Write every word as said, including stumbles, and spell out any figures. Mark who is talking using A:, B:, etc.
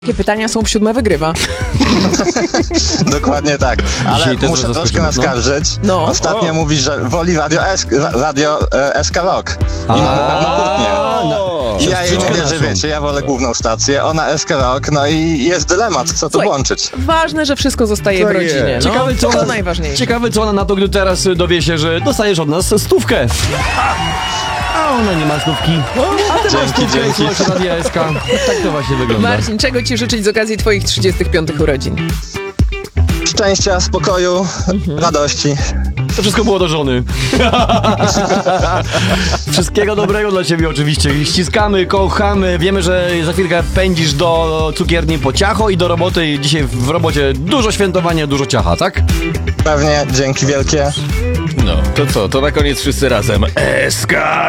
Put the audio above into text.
A: Jakie pytania są w siódme wygrywa.
B: Dokładnie tak, ale
C: Dzisiaj też
B: muszę
C: was
B: troszkę
C: zaskoczymy, no.
B: naskarżyć.
A: No.
B: Ostatnio
C: O.
B: mówisz, że woli radio, S, radio e, S K Rock i ma pewną kłótnię. I ja jej mówię, że wiecie, ja wolę główną stację, ona S K Rock, no i jest dylemat, co tu
A: Słuchaj,
B: włączyć.
A: Ważne, że wszystko zostaje
C: Tak
A: w rodzinie.
C: jest.
A: No,
C: Ciekawe, co
A: to
C: ona-
A: najważniejsze.
C: Ciekawe, co ona na to, gdy teraz dowie się, że dostajesz od nas stówkę. A ona nie ma stówki. A ty masz
B: Dzięki,
C: stówkę i
B: dzięki.
C: słuchasz Radia S K. Tak to właśnie wygląda.
A: Marcin, czego ci życzyć z okazji twoich trzydziestych piątych urodzin?
B: Szczęścia, spokoju, radości.
C: To wszystko było do żony. Wszystkiego dobrego dla ciebie oczywiście. Ściskamy, kochamy. Wiemy, że za chwilkę pędzisz do cukierni po ciacho i do roboty. I dzisiaj w robocie dużo świętowania, dużo ciacha, tak?
B: Pewnie, dzięki wielkie.
D: No, to co, to na koniec wszyscy razem. S K